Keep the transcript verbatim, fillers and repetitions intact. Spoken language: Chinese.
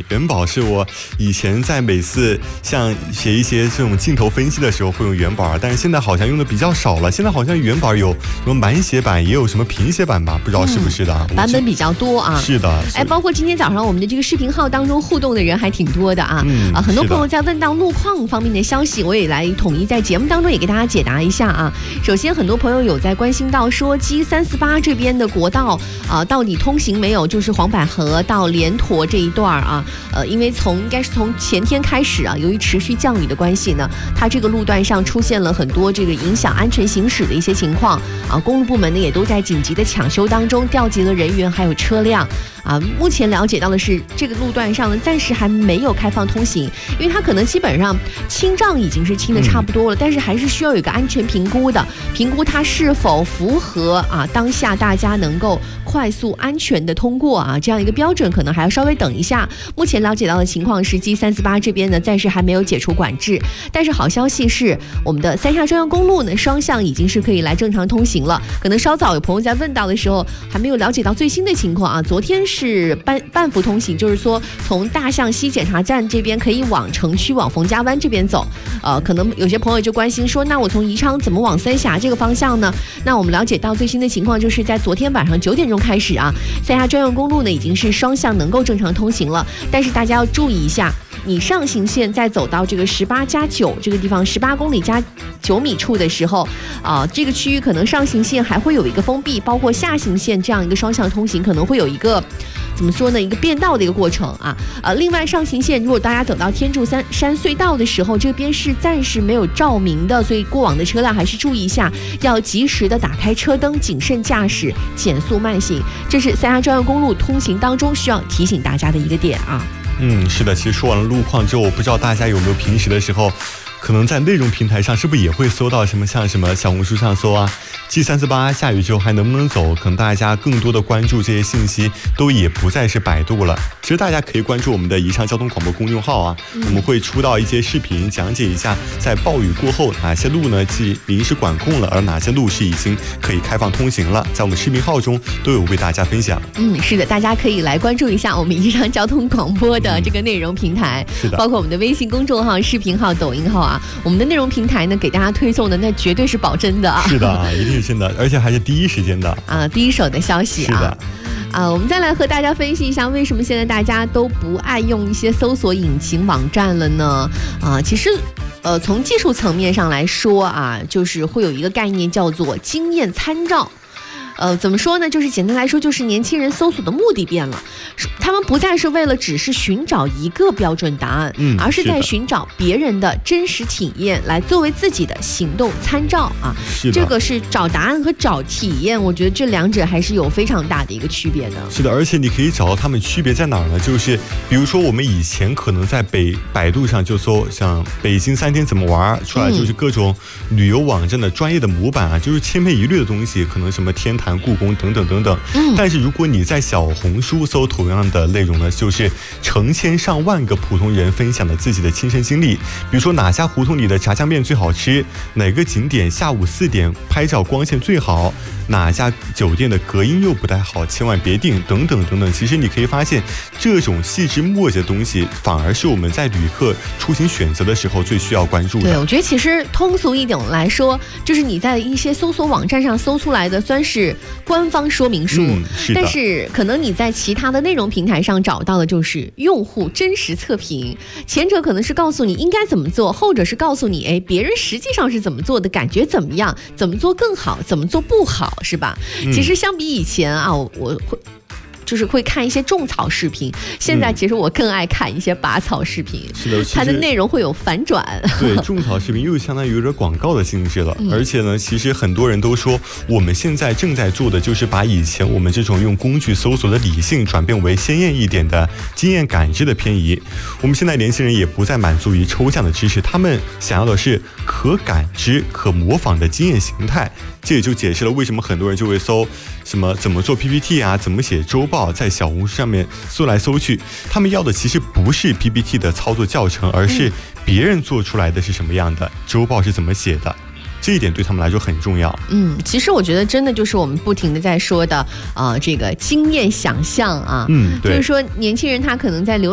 元宝是我以前在每次像写一些这种镜头分析的时候会用元宝，但是现在好像用的比较少了。现在好像元宝有什么满血版，也有什么平血版吧，不知道是不是的、 嗯、版本比较多啊。 是的， 哎，包括今天早上我们的这个视频号当中互动的人还挺多的啊。 嗯啊，很多朋友在问到路况方面的消息，我也来统一在节目当中也给大家解答一下啊。首先，很多朋友有在关心到说 G 三四八这边的国道啊，到底通行没有？就是黄百合到莲坨这一段啊，呃，因为从应该是从前天开始啊，由于持续降雨的关系呢，它这个路段上出现了很多这个影响安全行驶的一些情况啊，公路部门呢也都在紧急的抢修当中，调集了人员还有车辆啊。目前了解到的是，这个路段上呢暂时还没有开放通行，因为它可能基本上清障已经是清的差不多了，嗯、但是还是需要有一个安全评估的，评估它是否符合啊当下大家能够快速安全的通过啊这样一个标准，可能还要稍微等一下。目前了解到的情况是 G 三四八这边呢暂时还没有解除管制，但是好消息是我们的三峡专用公路呢双向已经是可以来正常通行了。可能稍早有朋友在问到的时候还没有了解到最新的情况啊，昨天是半半幅通行，就是说从大象西检查站这边可以往城区往冯家湾这边走，呃，可能有些朋友就关心说，那我从宜昌怎么往三峡这个方向呢？那我们了解到最新的情况就是在昨天晚上九点钟开始啊，三峡专用公路呢已经是双向能够正常通行了，但是大家要注意一下，你上行线在走到这个十八加九这个地方，十八公里加九米处的时候，啊、呃，这个区域可能上行线还会有一个封闭，包括下行线这样一个双向通行可能会有一个怎么说呢，一个变道的一个过程啊。呃，另外上行线如果大家走到天柱山山隧道的时候，这边是暂时没有照明的，所以过往的车辆还是注意一下，要及时的打开车灯，谨慎驾驶，减速慢行。这是三峡专用公路通行当中需要提醒大家的一个点啊。 嗯，是的，其实说完了路况之后，我不知道大家有没有平时的时候可能在内容平台上是不是也会搜到什么像什么小红书上搜啊 G 三四八 下雨之后还能不能走，可能大家更多的关注这些信息都也不再是百度了。其实大家可以关注我们的宜昌交通广播公众号啊、嗯、我们会出到一些视频讲解一下在暴雨过后哪些路呢既临时管控了，而哪些路是已经可以开放通行了，在我们视频号中都有为大家分享。 嗯，是的，大家可以来关注一下我们宜昌交通广播的这个内容平台、嗯、是的，包括我们的微信公众号、视频号、抖音号啊，我们的内容平台呢给大家推送的那绝对是保真的啊。 是的啊，一定是真的，而且还是第一时间的啊，第一手的消息啊。 是的啊，我们再来和大家分析一下，为什么现在大家都不爱用一些搜索引擎网站了呢？啊，其实，呃，从技术层面上来说啊，就是会有一个概念叫做经验参照。呃，怎么说呢？就是简单来说，就是年轻人搜索的目的变了，他们不再是为了只是寻找一个标准答案， 嗯， 而是在寻找别人的真实体验来作为自己的行动参照啊。 是的， 这个是找答案和找体验，我觉得这两者还是有非常大的一个区别的。 是的，而且你可以找到它们区别在哪儿呢？就是比如说我们以前可能在北百度上就搜像北京三天怎么玩，出来就是各种旅游网站的专业的模板啊，就是千篇一律的东西，可能什么天坛、故宫等等等等。嗯，但是如果你在小红书搜同样的内容呢，就是成千上万个普通人分享的自己的亲身经历，比如说哪家胡同里的炸酱面最好吃，哪个景点下午四点拍照光线最好，哪家酒店的隔音又不太好，千万别订，等等等等。其实你可以发现，这种细枝末节的东西，反而是我们在旅客出行选择的时候最需要关注的。 对，我觉得其实通俗一点来说，就是你在一些搜索网站上搜出来的，算是官方说明书， 嗯、是的， 但是可能你在其他的内容平台上找到的就是用户真实测评，前者可能是告诉你应该怎么做，后者是告诉你，哎，别人实际上是怎么做的，感觉怎么样，怎么做更好，怎么做不好，是吧？嗯、其实相比以前啊，我我会。就是会看一些种草视频，现在其实我更爱看一些拔草视频， 是的， 它的内容会有反转。 对，种草视频又相当于有点广告的性质了、嗯、而且呢，其实很多人都说我们现在正在做的就是把以前我们这种用工具搜索的理性转变为鲜艳一点的经验感知的偏移。我们现在年轻人也不再满足于抽象的知识，他们想要的是可感知可模仿的经验形态。这也就解释了为什么很多人就会搜什么怎么做 P P T 啊，怎么写周报，在小红书上面搜来搜去，他们要的其实不是 P P T 的操作教程，而是别人做出来的是什么样的，周报是怎么写的，这一点对他们来说很重要。 嗯，其实我觉得真的就是我们不停的在说的啊、呃，这个经验想象啊， 嗯，对， 就是说年轻人他可能在流